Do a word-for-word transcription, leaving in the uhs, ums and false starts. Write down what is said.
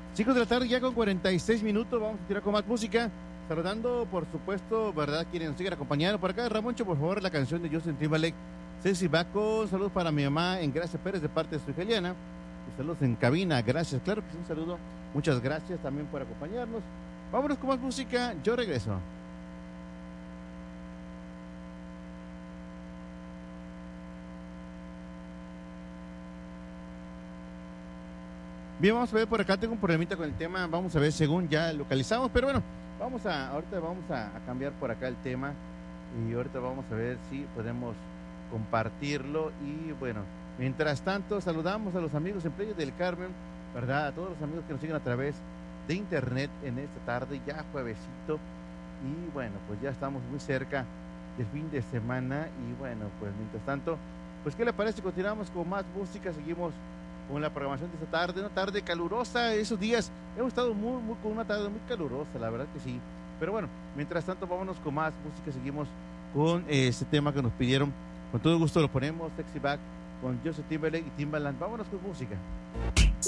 cinco de la tarde ya con cuarenta y seis minutos, vamos a tirar con más música. Saludando, por supuesto, ¿verdad? Quienes nos siguen acompañando por acá. Ramoncho, por favor, la canción de Justin Timberlake, Ceci Baco. Saludos para mi mamá en Gracia Pérez de parte de su hija Eliana. Y saludos en cabina, gracias. Claro que sí, un saludo. Muchas gracias también por acompañarnos. Vámonos con más música, yo regreso. Bien, vamos a ver por acá, tengo un problemita con el tema, vamos a ver según ya localizamos, pero bueno, vamos a, ahorita vamos a, a cambiar por acá el tema y ahorita vamos a ver si podemos compartirlo y bueno, mientras tanto saludamos a los amigos en Playa del Carmen, ¿verdad? A todos los amigos que nos siguen a través de internet en esta tarde, ya juevesito y bueno, pues ya estamos muy cerca del fin de semana y bueno, pues mientras tanto, pues ¿qué le parece? Continuamos con más música, seguimos con la programación de esta tarde, una tarde calurosa, esos días hemos estado muy, muy con una tarde muy calurosa, la verdad que sí, pero bueno, mientras tanto vámonos con más música, seguimos con eh, este tema que nos pidieron, con todo gusto lo ponemos, Sexy Back, con Justin Timberlake y Timbaland, vámonos con música.